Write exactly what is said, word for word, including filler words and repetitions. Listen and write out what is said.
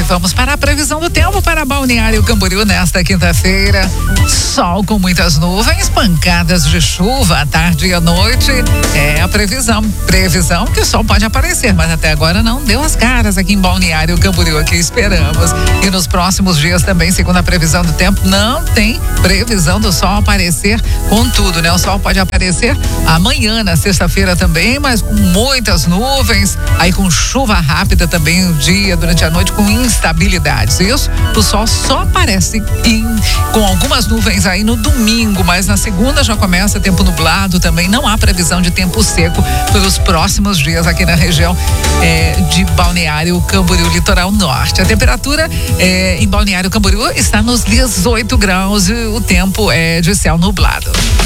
vamos para a previsão do tempo para Balneário Camboriú nesta quinta-feira. Sol com muitas nuvens, pancadas de chuva à tarde e à noite. É a previsão. Previsão que o sol pode aparecer, mas até agora não deu as caras aqui em Balneário Camboriú, aqui esperamos. E nos próximos dias também, segundo a previsão do tempo, não tem previsão do sol aparecer com tudo, né? O sol pode aparecer amanhã, na sexta-feira também, mas com muitas nuvens, aí com chuva rápida também o dia, durante a noite, com instabilidades. Isso, o sol só aparece em, com algumas nuvens aí no domingo, mas na segunda já começa tempo nublado também. Não há previsão de tempo seco pelos próximos dias aqui na região é, de Balneário Camboriú, litoral norte. A temperatura é, em Balneário Camboriú está nos dezoito graus e o tempo é de céu nublado.